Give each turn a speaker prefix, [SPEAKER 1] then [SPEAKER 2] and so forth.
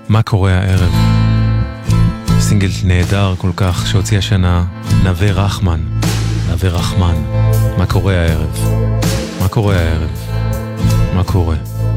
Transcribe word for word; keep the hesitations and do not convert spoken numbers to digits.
[SPEAKER 1] מה קורה הערב? סינגל נהדר כל כך שהוציא השנה נווה רחמן. נווה רחמן. מה קורה הערב? מה קורה הערב? מה קורה?